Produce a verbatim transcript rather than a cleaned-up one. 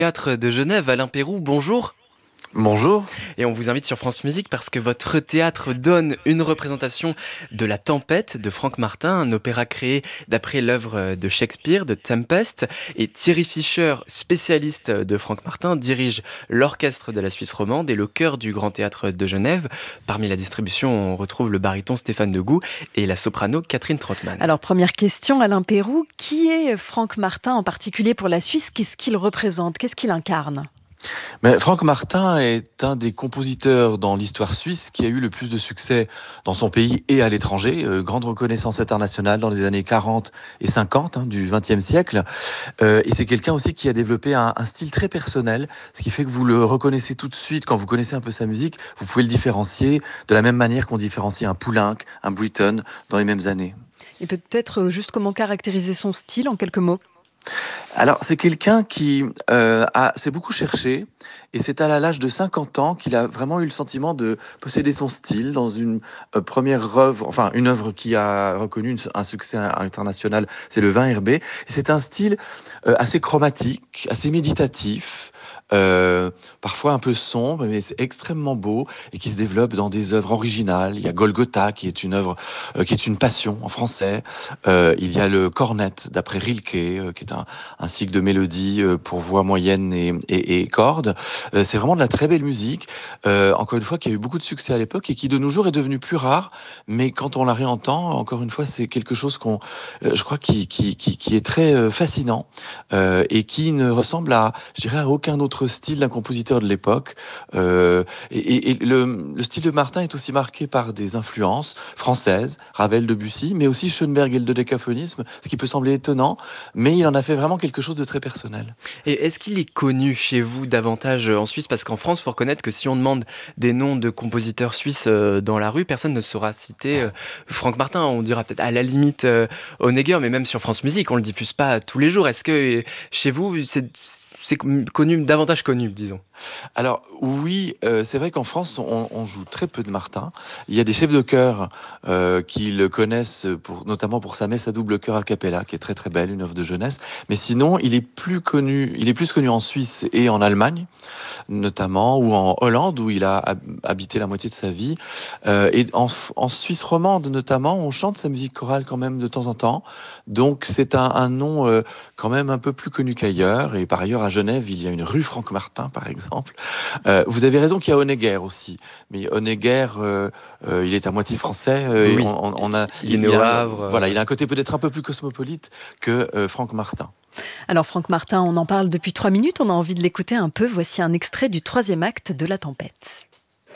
Théâtre de Genève, Alain Péroux, bonjour. Bonjour. Et on vous invite sur France Musique parce que votre théâtre donne une représentation de La Tempête de Franck Martin, un opéra créé d'après l'œuvre de Shakespeare, de Tempest. Et Thierry Fischer, spécialiste de Franck Martin, dirige l'orchestre de la Suisse romande et le chœur du Grand Théâtre de Genève. Parmi la distribution, on retrouve le baryton Stéphane Degout et la soprano Catherine Trottmann. Alors, première question, Alain Péroux, qui est Franck Martin en particulier pour la Suisse? Qu'est-ce qu'il représente? Qu'est-ce qu'il incarne? Mais Franck Martin est un des compositeurs dans l'histoire suisse qui a eu le plus de succès dans son pays et à l'étranger. Euh, grande reconnaissance internationale dans les années quarante et cinquante hein, du vingtième siècle. Euh, et c'est quelqu'un aussi qui a développé un, un style très personnel, ce qui fait que vous le reconnaissez tout de suite. Quand vous connaissez un peu sa musique, vous pouvez le différencier de la même manière qu'on différencie un Poulenc, un Britten dans les mêmes années. Et peut-être juste comment caractériser son style en quelques mots? Alors, c'est quelqu'un qui euh, a, s'est beaucoup cherché, et c'est à l'âge de cinquante ans qu'il a vraiment eu le sentiment de posséder son style dans une euh, première œuvre, enfin une œuvre qui a reconnu une, un succès international, c'est le vingt R B. Et c'est un style euh, assez chromatique, assez méditatif, euh, parfois un peu sombre, mais c'est extrêmement beau et qui se développe dans des œuvres originales. Il y a Golgotha, qui est une œuvre euh, qui est une passion en français. Euh, il y a le Cornet d'après Rilke, euh, qui est un, un cycle de mélodies euh, pour voix moyenne et, et, et cordes. Euh, c'est vraiment de la très belle musique. Euh, encore une fois, qui a eu beaucoup de succès à l'époque et qui de nos jours est devenu plus rare. Mais quand on la réentend, encore une fois, c'est quelque chose qu'on, euh, je crois, qui, qui, qui, qui est très euh, fascinant euh, et qui ne ressemble à, je dirais, à aucun autre style d'un compositeur de l'époque. Euh, et et le, le style de Martin est aussi marqué par des influences françaises, Ravel, Debussy, mais aussi Schoenberg et le dodécaphonisme, ce qui peut sembler étonnant, mais il en a fait vraiment quelque chose de très personnel. Et est-ce qu'il est connu chez vous davantage en Suisse? Parce qu'en France, il faut reconnaître que si on demande des noms de compositeurs suisses dans la rue, personne ne saura citer Franck Martin. On dira peut-être à la limite Honegger, mais même sur France Musique, on le diffuse pas tous les jours. Est-ce que chez vous, c'est, c'est connu, davantage connu, disons? Alors oui, euh, c'est vrai qu'en France, on, on joue très peu de Martin. Il y a des chefs de chœur euh, qui le connaissent, pour, notamment pour sa messe à double chœur a cappella, qui est très très belle, une œuvre de jeunesse. Mais sinon, il est plus connu, il est plus connu en Suisse et en Allemagne, notamment, ou en Hollande, où il a habité la moitié de sa vie. Euh, et en, en Suisse romande, notamment, on chante sa musique chorale quand même de temps en temps. Donc c'est un, un nom euh, quand même un peu plus connu qu'ailleurs. Et par ailleurs, à Genève, il y a une rue Franck Martin, par exemple. Euh, vous avez raison qu'il y a Honegger aussi, mais Honegger, euh, euh, il est à moitié français. Euh, Oui, on, on a, il est né au Havre. Voilà, il a un côté peut-être un peu plus cosmopolite que euh, Franck Martin. Alors Franck Martin, on en parle depuis trois minutes, on a envie de l'écouter un peu. Voici un extrait du troisième acte de La Tempête.